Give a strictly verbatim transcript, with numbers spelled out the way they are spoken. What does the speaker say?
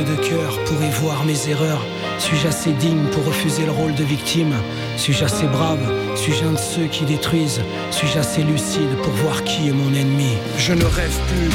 humble de cœur pour y voir mes erreurs? Suis-je assez digne pour refuser le rôle de victime? Suis-je assez brave? Suis-je un de ceux qui détruisent? Suis-je assez lucide pour voir qui est mon ennemi? Je ne rêve plus